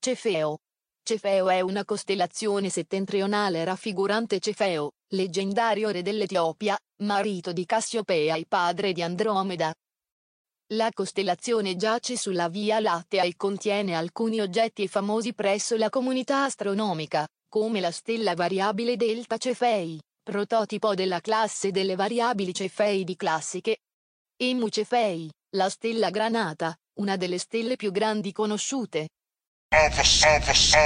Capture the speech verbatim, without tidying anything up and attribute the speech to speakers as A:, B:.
A: Cefeo. Cefeo è una costellazione settentrionale raffigurante Cefeo, leggendario re dell'Etiopia, marito di Cassiopea e padre di Andromeda. La costellazione giace sulla Via Lattea e contiene alcuni oggetti famosi presso la comunità astronomica, come la stella variabile Delta Cefei, prototipo della classe delle variabili Cefeidi classiche, e Mu Cefei, la stella granata, una delle stelle più grandi conosciute.